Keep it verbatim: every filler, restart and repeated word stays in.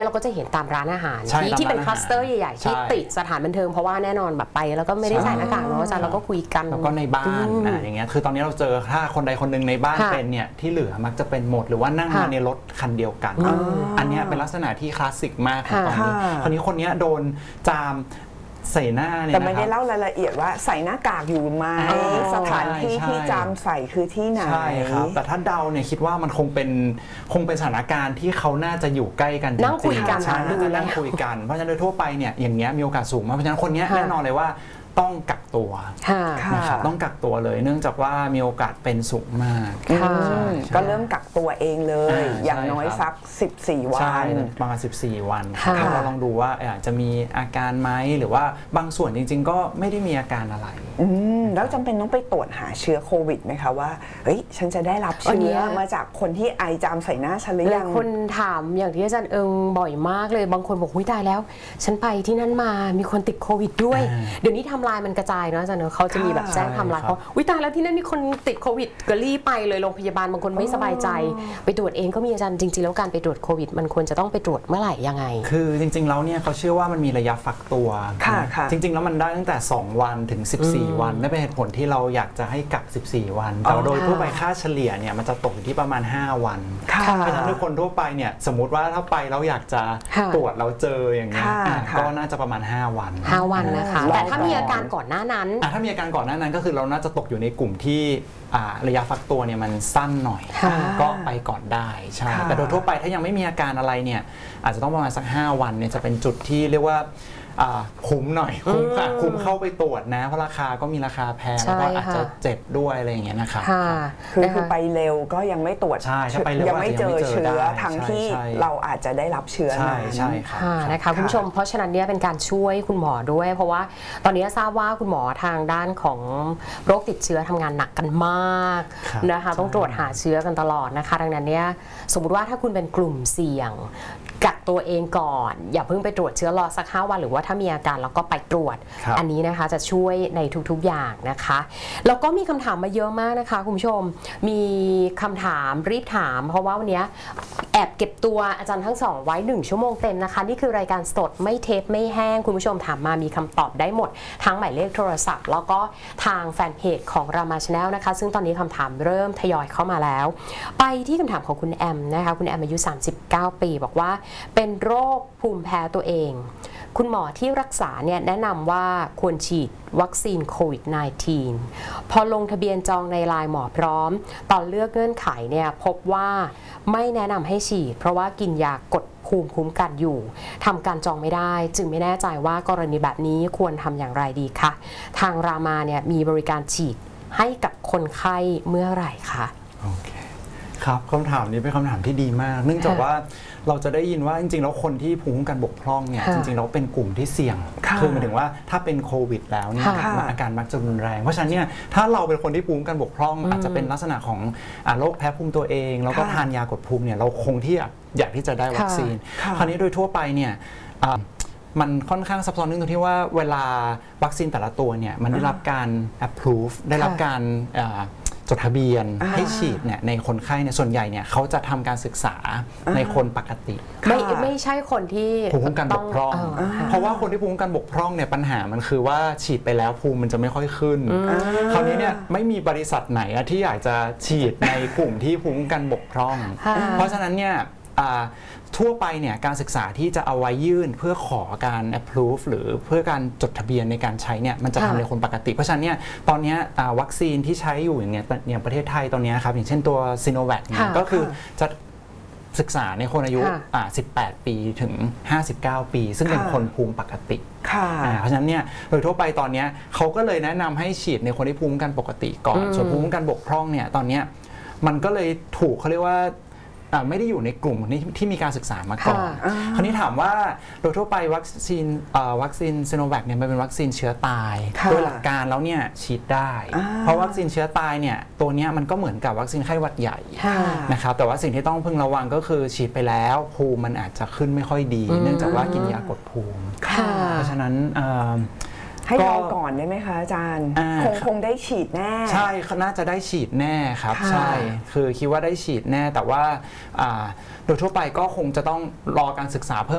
เราก็จะเห็นตามร้านอาหารที่ที่เป็นคลัสเตอร์ใหญ่ๆที่ติดสถานบันเทิงเพราะว่าแน่นอนแบบไปแล้วก็ไม่ได้ใส่หน้ากากเนาะอาจารย์เราก็คุยกันแล้วก็ในบ้านอ่ะอย่างเงี้ยคือตอนนี้เราเจอถ้าคนใดคนหนึ่งในบ้านเป็นเนี่ยที่เหลือมักจะเป็นหมดหรือว่านั่งมาในรถคันเดียวกันอันนี้เป็นลักษณะที่คลาสสิกมากของตอนนี้คราวนี้คนนี้โดนจามใส่หน้าเนี่ยแต่ไม่ได้เล่ารายละเอียดว่าใส่หน้ากากอยู่ไหมสถานที่ที่จามใส่คือที่ไหนใช่ครับแต่ถ้าเดาเนี่ยคิดว่ามันคงเป็นคงเป็นสถานการณ์ที่เขาน่าจะอยู่ใกล้กันนั่งคุยกันใช่น่าจะนั่งคุยกันเพราะฉะนั้นโดยทั่วไปเนี่ยอย่างเงี้ยมีโอกาสสูงมากเพราะฉะนั้นคนนี้แน่นอนเลยว่าต้องกักตัวนะครับต้องกักตัวเลยเนื่องจากว่ามีโอกาสเป็นสูงมากก็เริ่มกักตัวเองเลยอย่างน้อยสักสิบสี่วันประมาณสิบสี่วันเราลองดูว่าจะมีอาการไหมหรือว่าบางส่วนจริงๆก็ไม่ได้มีอาการอะไรแล้วจำเป็นต้องไปตรวจหาเชื้อโควิดไหมคะว่าเฮ้ยฉันจะได้รับเชื้อมาจากคนที่ไอจามใส่หน้าฉันหรือยังคนถามอย่างที่อาจารย์เอิงบ่อยมากเลยบางคนบอกหุ้ยตายแล้วฉันไปที่นั่นมามีคนติดโควิดด้วยเดี๋ยวนี้ทำลายมันกระจายเนาะอาจารย์เนอะเขาจะมีแบบแจ้งทำลายเขาอุ้ยตายแล้วที่นั่นมีคนติดโควิดก็รีบไปเลยโรงพยาบาลบางคนไม่สบายใจไปตรวจเองก็มีอาจารย์จริงๆแล้วการไปตรวจโควิดมันควรจะต้องไปตรวจเมื่อไหร่ยังไงคือจริงๆแล้วเนี่ยเขาเชื่อว่ามันมีระยะฟักตัวจริงๆแล้วมันได้ตั้งแต่สองวันถึงสิบสี่วันนั่นเป็นเหตุผลที่เราอยากจะให้กักสิบสี่วันแต่โดยทั่วไปค่าเฉลี่ยเนี่ยมันจะตกอยู่ที่ประมาณห้าวันเพราะฉะนั้นทุกคนทั่วไปเนี่ยสมมุติว่าถ้าไปแล้วอยากจะตรวจเราเจออย่างเงี้ยก็น่าจะประมาณห้าวันห้าวันนะคะแต่ถ้ามีอาการก่อนหน้านั้นถ้ามีอาการก่อนหน้านั้นก็คือเราน่าจะตกอยู่ในกลุ่มที่ระยะฟักตัวเนี่ยมันสั้นหน่อยก็ไปก่อนได้ใช่แต่โดยทั่วไปถ้ายังไม่มีอาการอะไรเนี่ยอาจจะต้องประมาณสักห้าวันเนี่ยจะเป็นจุดที่เรียกว่าคุ้มหน่อยคุ้มค่ะคุ้มเข้าไปตรวจนะเพราะราคาก็มีราคาแพงแล้วก็อาจจะเจ็บด้วยอะไรอย่างเงี้ยนะครับคือคือไปเร็วก็ยังไม่ตรวจยังไม่เจอเชื้อทั้งที่เราอาจจะได้รับเชื้อใช่ใช่ค่ะนะคะคุณผู้ชมเพราะฉะนั้นเนี่ยเป็นการช่วยคุณหมอด้วยเพราะว่าตอนนี้ทราบว่าคุณหมอทางด้านของโรคติดเชื้อทำงานหนักกันมากนะคะต้องตรวจหาเชื้อกันตลอดนะคะดังนั้นเนี่ยสมมติว่าถ้าคุณเป็นกลุ่มเสี่ยงกักตัวเองก่อนอย่าเพิ่งไปตรวจเชื้อรอสักห้าวันหรือว่าถ้ามีอาการแล้วก็ไปตรวจอันนี้นะคะจะช่วยในทุกๆอย่างนะคะแล้วก็มีคำถามมาเยอะมากนะคะคุณผู้ชมมีคำถามรีบถามเพราะว่าวันนี้แอบเก็บตัวอาจารย์ทั้งสองไว้หนึ่งชั่วโมงเต็มนะคะนี่คือรายการสดไม่เทปไม่แห้งคุณผู้ชมถามมามีคำตอบได้หมดทั้งหมายเลขโทรศัพท์แล้วก็ทางแฟนเพจของรามา Channel นะคะซึ่งตอนนี้คำถามเริ่มทยอยเข้ามาแล้วไปที่คำถามของคุณแอมนะคะคุณแอมอายุสามสิบเก้าปีบอกว่าเป็นโรคภูมิแพ้ตัวเองคุณหมอที่รักษาเนี่ยแนะนำว่าควรฉีดวัคซีนโควิด สิบเก้า พอลงทะเบียนจองในไลน์หมอพร้อมตอนเลือกเงื่อนไขเนี่ยพบว่าไม่แนะนำให้ฉีดเพราะว่ากินยากดภูมิคุ้มกันอยู่ทำการจองไม่ได้จึงไม่แน่ใจว่ากรณีแบบนี้ควรทำอย่างไรดีคะทางรามาเนี่ยมีบริการฉีดให้กับคนไข้เมื่อไหร่คะโอเคครับคำถามนี้เป็นคำถามที่ดีมากเนื่องจากว่าเราจะได้ยินว่าจริงๆแล้วคนที่ภูมิคุ้มกันบกพร่องเนี่ยจริงๆเราเป็นกลุ่มที่เสี่ยงคือหมายถึงว่าถ้าเป็นโควิดแล้วเนี่ยอาการมักจะรุนแรงเพราะฉะนั้นเนี่ยถ้าเราเป็นคนที่ภูมิคุ้มกันบกพร่องอาจจะเป็นลักษณะของโรคแพ้ภูมิตัวเองแล้วก็ทานยากดภูมิเนี่ยเราคงที่อยากที่จะได้วัคซีนคราวนี้โดยทั่วไปเนี่ยมันค่อนข้างซับซ้อนตรงที่ว่าเวลาวัคซีนแต่ละตัวเนี่ยมันได้รับการ approve ได้รับการจดทะเบียนให้ฉีดเนี่ยในคนไข้เนี่ยส่วนใหญ่เนี่ยเขาจะทำการศึกษาในคนปกติไม่ไม่ใช่คนที่ภูมิคุ้มกันบกพร่องเพราะว่าคนที่ภูมิคุ้มกันบกพร่องเนี่ยปัญหามันคือว่าฉีดไปแล้วภูมิมันจะไม่ค่อยขึ้นคราวนี้เนี่ยไม่มีบริษัทไหนที่อยากจะฉีดในกลุ่มที่ภูมิคุ้มกันบกพร่องเพราะฉะนั้นเนี่ยทั่วไปเนี่ยการศึกษาที่จะเอาไว้ยื่นเพื่อขอการ approve หรือเพื่อการจดทะเบียนในการใช้เนี่ยมันจะทำในคนปกติเพราะฉะนั้นเนี่ยตอนนี้วัคซีนที่ใช้อยู่อย่างเงี้ยอย่างประเทศไทยตอนนี้ครับอย่างเช่นตัวซีโนแวคเนี่ยก็คือจะศึกษาในคนอายุสิบแปดปีถึงห้าสิบเก้าปีซึ่งเป็นคนภูมิปกติเพราะฉะนั้นเนี่ยโดยทั่วไปตอนนี้เขาก็เลยแนะนำให้ฉีดในคนที่ภูมิกันปกติก่อนส่วนภูมิกันบกพร่องเนี่ยตอนนี้มันก็เลยถูกเขาเรียกว่าไม่ได้อยู่ในกลุ่มที่มีการศึกษามาก่อนคราวนี้ถามว่าโดยทั่วไปวัคซีนวัคซีนซีโนแวคเนี่ยมันเป็นวัคซีนเชื้อตายโดยหลักการแล้วเนี่ยฉีดได้เพราะวัคซีนเชื้อตายเนี่ยตัวนี้มันก็เหมือนกับวัคซีนไข้หวัดใหญ่นะครับแต่ว่าสิ่งที่ต้องพึงระวังก็คือฉีดไปแล้วภูมิมันอาจจะขึ้นไม่ค่อยดีเนื่องจากว่ากินยากดภูมิเพราะฉะนั้นให้รอก่อนได้ไหมคะอาจารย์คงคงได้ฉีดแน่ใช่น่าจะได้ฉีดแน่ครับใช่คือคิดว่าได้ฉีดแน่แต่ว่าโดยทั่วไปก็คงจะต้องรอการศึกษาเพิ่ม